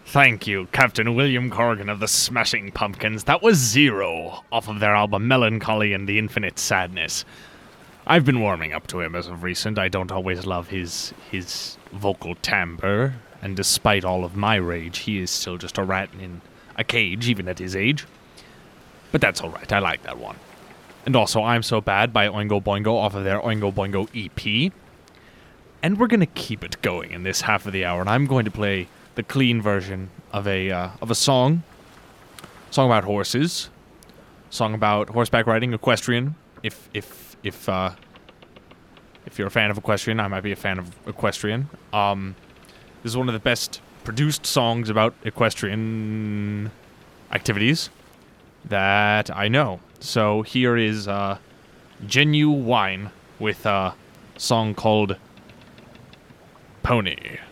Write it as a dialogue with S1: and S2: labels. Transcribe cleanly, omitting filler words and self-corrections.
S1: Thank you, Captain William Corgan of the Smashing Pumpkins. That was Zero, off of their album Melancholy and the Infinite Sadness. I've been warming up to him as of recent. I don't always love his vocal timbre, and despite all of my rage, he is still just a rat in a cage, even at his age. But that's alright, I like that one. And also, I'm So Bad by Oingo Boingo off of their Oingo Boingo EP. And we're gonna keep it going in this half of the hour, and I'm going to play the clean version of a song about horses, song about horseback riding, equestrian. If you're a fan of equestrian, I might be a fan of equestrian. This is one of the best produced songs about equestrian activities that I know. So here is Genuine with a song called Pony.